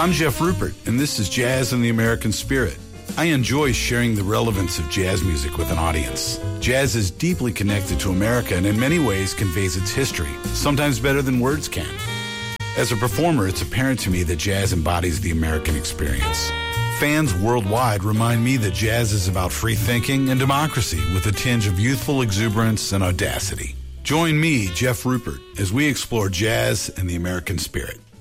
I'm Jeff Rupert, and this is Jazz and the American Spirit. I enjoy sharing the relevance of jazz music with an audience. Jazz is deeply connected to America and in many ways conveys its history, sometimes better than words can. As a performer, it's apparent to me that jazz embodies the American experience. Fans worldwide remind me that jazz is about free thinking and democracy with a tinge of youthful exuberance and audacity. Join me, Jeff Rupert, as we explore jazz and the American spirit.